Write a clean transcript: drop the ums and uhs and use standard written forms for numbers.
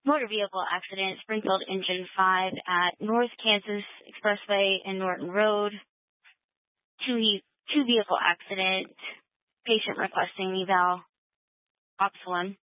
motor vehicle accident, Springfield Engine 5 at North Kansas Expressway and Norton Road. Two vehicle accident, patient requesting eval, Ops 1.